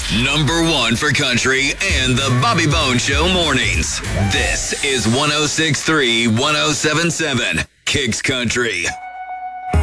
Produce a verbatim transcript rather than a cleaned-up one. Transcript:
Number one for country and the Bobby Bones Show mornings. This is one oh six point three, one oh seven point seven Kicks Country.